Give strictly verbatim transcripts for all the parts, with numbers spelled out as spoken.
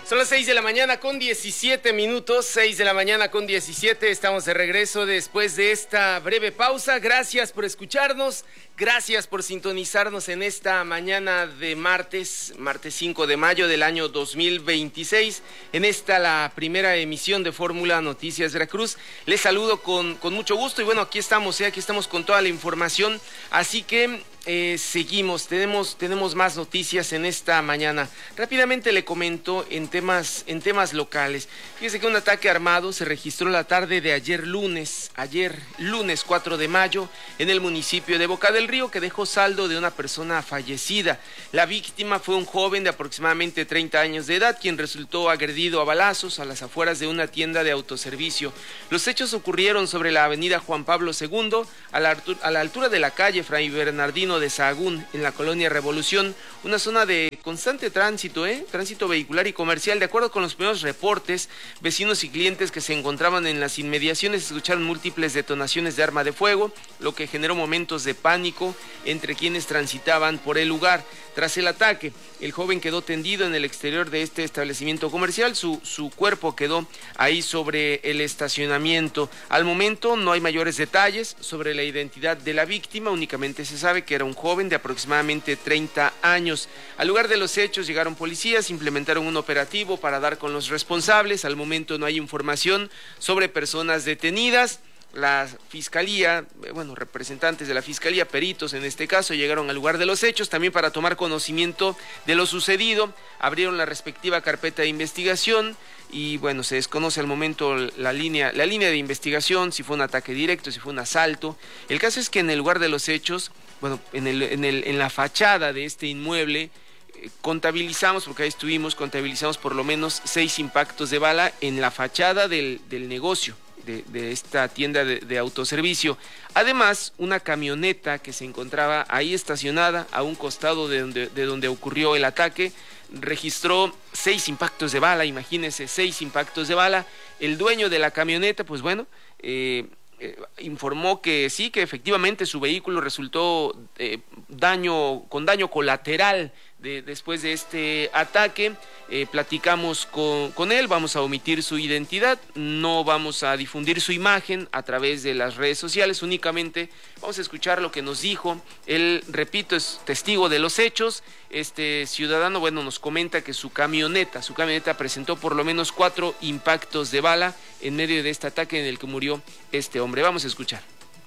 Son las seis de la mañana con diecisiete minutos, seis de la mañana con diecisiete, estamos de regreso después de esta breve pausa. Gracias por escucharnos, gracias por sintonizarnos en esta mañana de martes, martes cinco de mayo del año dos mil veintiséis. En esta la primera emisión de Fórmula Noticias Veracruz. Les saludo con, con mucho gusto y bueno, aquí estamos, ¿eh? aquí estamos con toda la información, así que eh, seguimos, tenemos, tenemos más noticias en esta mañana. Rápidamente le comento en temas, en temas locales. Fíjese que un ataque armado se registró la tarde de ayer lunes, ayer lunes cuatro de mayo, en el municipio de Boca del Río, que dejó saldo de una persona fallecida. La víctima fue un joven de aproximadamente treinta años de edad, quien resultó agredido a balazos a las afueras de una tienda de autoservicio. Los hechos ocurrieron sobre la avenida Juan Pablo segundo, a la, a la altura de la calle Fray Bernardino de Sahagún, en la colonia Revolución, una zona de constante tránsito, ¿eh? tránsito vehicular y comercial. De acuerdo con los primeros reportes, vecinos y clientes que se encontraban en las inmediaciones escucharon múltiples detonaciones de arma de fuego, lo que generó momentos de pánico entre quienes transitaban por el lugar. Tras el ataque, el joven quedó tendido en el exterior de este establecimiento comercial, su, su cuerpo quedó ahí sobre el estacionamiento. Al momento no hay mayores detalles sobre la identidad de la víctima, únicamente se sabe que era un joven de aproximadamente treinta años. Al lugar de los hechos llegaron policías, implementaron un operativo para dar con los responsables. Al momento no hay información sobre personas detenidas. La fiscalía, bueno, representantes de la fiscalía, peritos en este caso, llegaron al lugar de los hechos también para tomar conocimiento de lo sucedido, abrieron la respectiva carpeta de investigación y bueno, se desconoce al momento la línea, la línea de investigación, si fue un ataque directo, si fue un asalto. El caso es que en el lugar de los hechos, bueno, en, el, en, el, en la fachada de este inmueble, eh, contabilizamos, porque ahí estuvimos, contabilizamos por lo menos seis impactos de bala en la fachada del, del negocio. De, de esta tienda de, de autoservicio. Además, una camioneta que se encontraba ahí estacionada a un costado de donde, de donde ocurrió el ataque, registró seis impactos de bala, imagínense, seis impactos de bala. El dueño de la camioneta, pues bueno, eh, eh, informó que sí, que efectivamente su vehículo resultó eh, daño, con daño colateral de, después de este ataque. Eh, platicamos con, con él, vamos a omitir su identidad, no vamos a difundir su imagen a través de las redes sociales, únicamente vamos a escuchar lo que nos dijo. Él, repito, es testigo de los hechos. Este ciudadano, bueno, nos comenta que su camioneta, su camioneta presentó por lo menos cuatro impactos de bala en medio de este ataque en el que murió este hombre. Vamos a escuchar.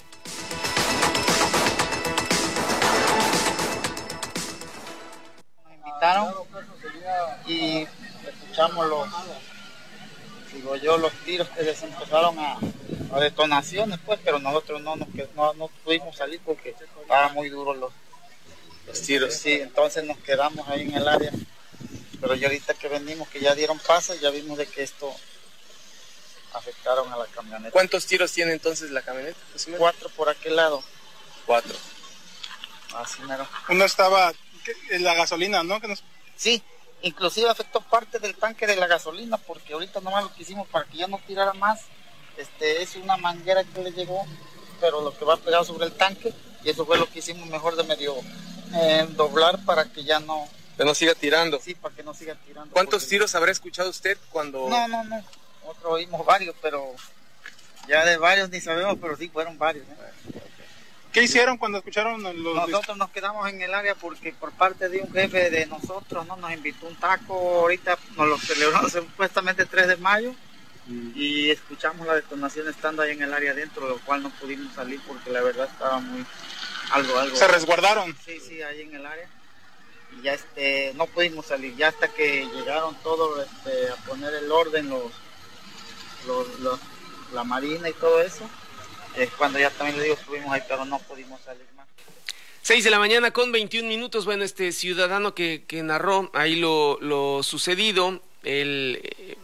Nos invitaron y escuchamos los, digo yo, los tiros que se empezaron a, a detonaciones, pues, pero nosotros no, nos, no, no pudimos salir porque estaban muy duros los, los tiros, sí, entonces nos quedamos ahí en el área, pero ya ahorita que venimos, que ya dieron paso, ya vimos de que esto afectaron a la camioneta. ¿Cuántos tiros tiene entonces la camioneta? Cuatro por aquel lado. Cuatro. Así mero. Uno estaba en la gasolina, ¿no? Que nos... Sí. Inclusive afectó parte del tanque de la gasolina, porque ahorita nomás lo que hicimos para que ya no tirara más, este, es una manguera que le llegó, pero lo que va pegado sobre el tanque, y eso fue lo que hicimos mejor de medio eh, doblar para que ya no... Que no siga tirando. Sí, para que no siga tirando. ¿Cuántos porque... tiros habrá escuchado usted cuando...? No, no, no, nosotros oímos varios, pero ya de varios ni sabemos, pero sí fueron varios, ¿eh? ¿Qué hicieron cuando escucharon los... Nosotros nos quedamos en el área porque por parte de un jefe de nosotros no nos invitó un taco, ahorita nos lo celebró supuestamente tres de mayo mm. y escuchamos la detonación estando ahí en el área adentro, lo cual no pudimos salir porque la verdad estaba muy algo, algo. ¿Se resguardaron? Sí, sí, ahí en el área y ya este no pudimos salir, ya hasta que llegaron todos este, a poner el orden, los, los, los la marina y todo eso. Es cuando ya también le digo, estuvimos ahí, pero no pudimos salir más. Seis de la mañana con veintiún minutos, bueno, este ciudadano que, que narró ahí lo, lo sucedido, él,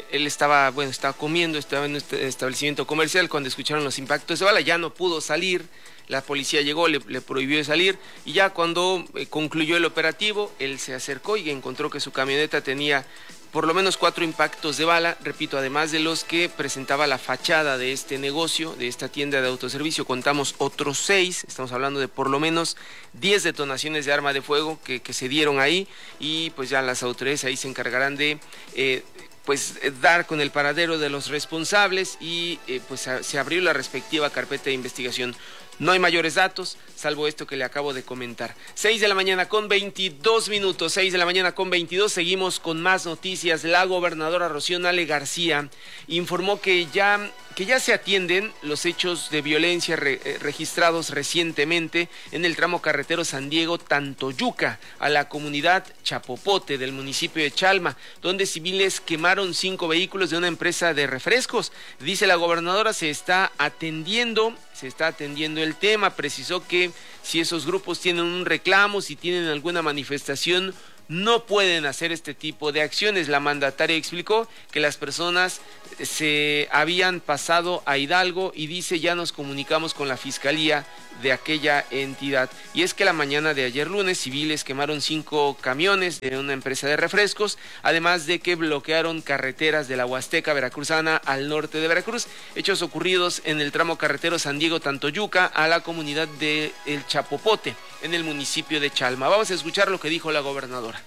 él estaba, bueno, estaba comiendo, estaba en un establecimiento comercial cuando escucharon los impactos de bala, ya no pudo salir, la policía llegó, le, le prohibió salir y ya cuando eh, concluyó el operativo, él se acercó y encontró que su camioneta tenía por lo menos cuatro impactos de bala, repito, además de los que presentaba la fachada de este negocio, de esta tienda de autoservicio, contamos otros seis, estamos hablando de por lo menos diez detonaciones de arma de fuego que, que se dieron ahí y pues ya las autoridades ahí se encargarán de eh, pues dar con el paradero de los responsables y eh, pues a, se abrió la respectiva carpeta de investigación. No hay mayores datos, salvo esto que le acabo de comentar. seis de la mañana con veintidós minutos, seis de la mañana con veintidós, seguimos con más noticias. La gobernadora Rocío Nale García informó que ya, que ya se atienden los hechos de violencia re, eh, registrados recientemente en el tramo carretero San Diego-Tantoyuca, a la comunidad Chapopote del municipio de Chalma, donde civiles quemaron cinco vehículos de una empresa de refrescos. Dice la gobernadora, se está atendiendo, se está atendiendo el tema, precisó que si esos grupos tienen un reclamo, si tienen alguna manifestación, no pueden hacer este tipo de acciones. La mandataria explicó que las personas se habían pasado a Hidalgo y dice ya nos comunicamos con la fiscalía de aquella entidad. Y es que la mañana de ayer lunes civiles quemaron cinco camiones de una empresa de refrescos, además de que bloquearon carreteras de la Huasteca veracruzana al norte de Veracruz, hechos ocurridos en el tramo carretero San Diego-Tantoyuca a la comunidad de El Chapopote en el municipio de Chalma. Vamos a escuchar lo que dijo la gobernadora.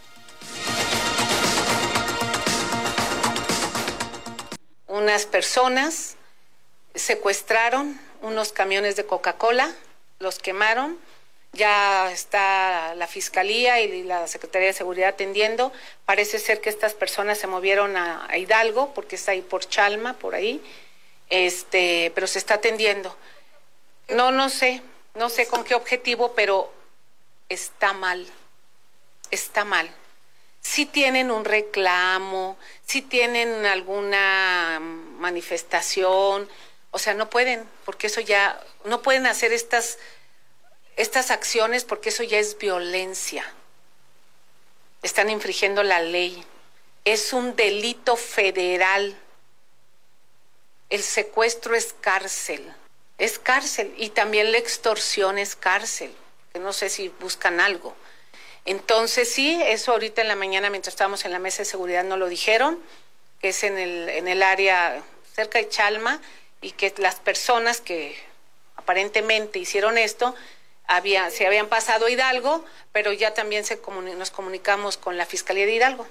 Unas personas secuestraron unos camiones de Coca-Cola, los quemaron, ya está la Fiscalía y la Secretaría de Seguridad atendiendo. Parece ser que estas personas se movieron a, a Hidalgo, porque está ahí por Chalma, por ahí, este, pero se está atendiendo. No, no sé, no sé con qué objetivo, pero está mal, está mal. Si tienen un reclamo, si tienen alguna manifestación, o sea, no pueden, porque eso ya, no pueden hacer estas, estas acciones porque eso ya es violencia. Están infringiendo la ley. Es un delito federal. El secuestro es cárcel, es cárcel, y también la extorsión es cárcel, que no sé si buscan algo. Entonces sí, eso ahorita en la mañana mientras estábamos en la mesa de seguridad no lo dijeron, que es en el, en el área cerca de Chalma, y que las personas que aparentemente hicieron esto había, se habían pasado a Hidalgo, pero ya también se comuni- nos comunicamos con la Fiscalía de Hidalgo.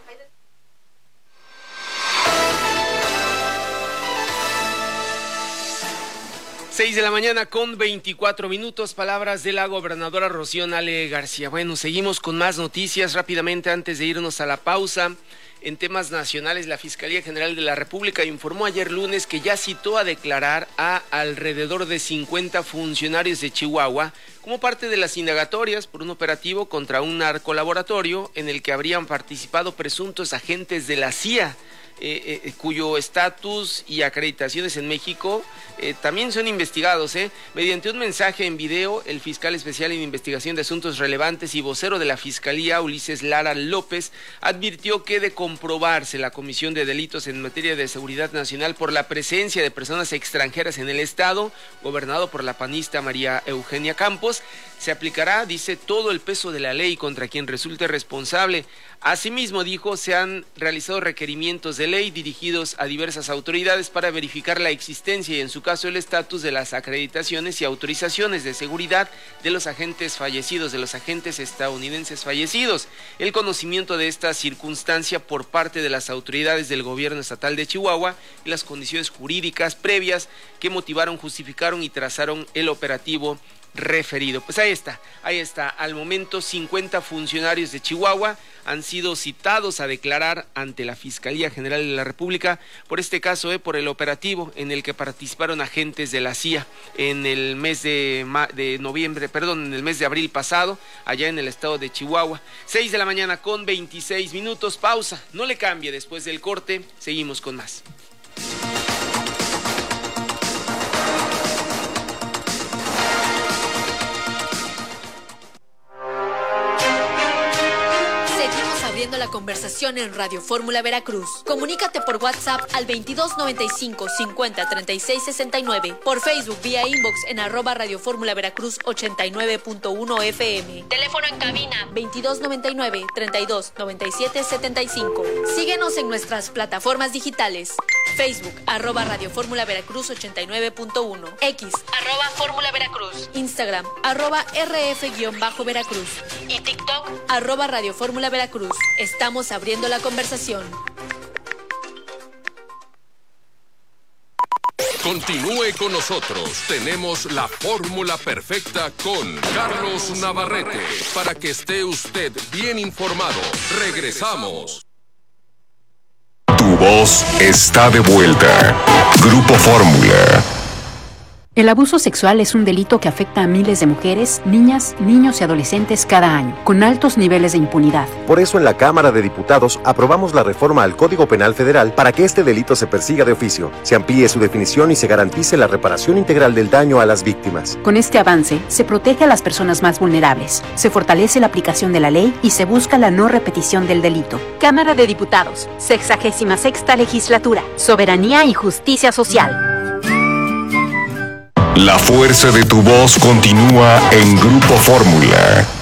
seis de la mañana con veinticuatro minutos, palabras de la gobernadora Rocío Nale García. Bueno, seguimos con más noticias rápidamente antes de irnos a la pausa. En temas nacionales, la Fiscalía General de la República informó ayer lunes que ya citó a declarar a alrededor de cincuenta funcionarios de Chihuahua como parte de las indagatorias por un operativo contra un narcolaboratorio en el que habrían participado presuntos agentes de la C I A. Eh, eh, cuyo estatus y acreditaciones en México eh, también son investigados. Eh. Mediante un mensaje en video, el fiscal especial en investigación de asuntos relevantes y vocero de la Fiscalía, Ulises Lara López, advirtió que de comprobarse la comisión de delitos en materia de seguridad nacional por la presencia de personas extranjeras en el Estado, gobernado por la panista María Eugenia Campos, se aplicará, dice, todo el peso de la ley contra quien resulte responsable. Asimismo, dijo, se han realizado requerimientos de ley dirigidos a diversas autoridades para verificar la existencia y, en su caso, el estatus de las acreditaciones y autorizaciones de seguridad de los agentes fallecidos, de los agentes estadounidenses fallecidos. El conocimiento de esta circunstancia por parte de las autoridades del gobierno estatal de Chihuahua y las condiciones jurídicas previas que motivaron, justificaron y trazaron el operativo referido. Pues ahí está, ahí está. Al momento, cincuenta funcionarios de Chihuahua han sido citados a declarar ante la Fiscalía General de la República por este caso, eh, por el operativo en el que participaron agentes de la C I A en el mes de, de noviembre, perdón, en el mes de abril pasado, allá en el estado de Chihuahua. seis de la mañana con veintiséis minutos, pausa, no le cambie, después del corte, seguimos con más. La conversación en Radio Fórmula Veracruz. Comunícate por WhatsApp al veintidós noventa y cinco cincuenta treinta y seis sesenta y nueve, por Facebook vía inbox en arroba Radio Fórmula Veracruz ochenta y nueve punto uno F M. Teléfono en cabina veintidós noventa y nueve treinta y dos noventa y siete setenta y cinco. Síguenos en nuestras plataformas digitales. Facebook arroba Radio Fórmula Veracruz ochenta y nueve punto uno, X arroba Fórmula Veracruz, Instagram arroba R F-Veracruz y TikTok arroba Radio Fórmula Veracruz. Estamos abriendo la conversación. Continúe con nosotros. Tenemos la fórmula perfecta con Carlos Navarrete para que esté usted bien informado. Regresamos. Tu voz está de vuelta. Grupo Fórmula. El abuso sexual es un delito que afecta a miles de mujeres, niñas, niños y adolescentes cada año, con altos niveles de impunidad. Por eso en la Cámara de Diputados aprobamos la reforma al Código Penal Federal para que este delito se persiga de oficio, se amplíe su definición y se garantice la reparación integral del daño a las víctimas. Con este avance, se protege a las personas más vulnerables, se fortalece la aplicación de la ley y se busca la no repetición del delito. Cámara de Diputados, sexagésima sexta legislatura, soberanía y justicia social. La fuerza de tu voz continúa en Grupo Fórmula.